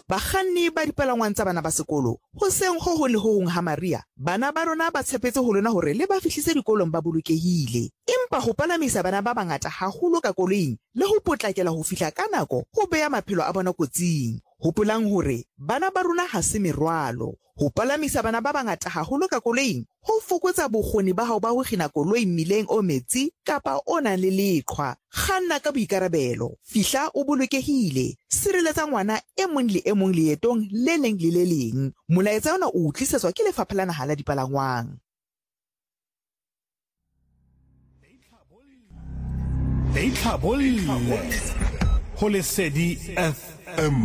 bakganni ba dipalangwang tsa bana ba sekolo hoseng ho hong le ho hong ha Maria bana ba rona ba tshepetse ho lona hore le ba fihlise dikolong ba bolokehile, empa ho palamisa bana ba bangata haholo ka koloing le ho potlakela ho fihla ka nako ho beya maphelo a bona kotsing. Hopolang hore bana ba rona ha se merwalo. Ho palamisa bana ba bangata haholo ka koloing ho fokotsa bokgoni ba hao ba ho kgina koloi mmileng o metsi kapa o nang le leqhwa. Kganna ka boikarabelo, fihla o bolokehile, sireletsa ngwana e mong le e mong leetong le leng le le leng. Molaetsa ona o tlisetswa ke Lefapha la Naha la Dipalangwang. Ho Lesedi FM.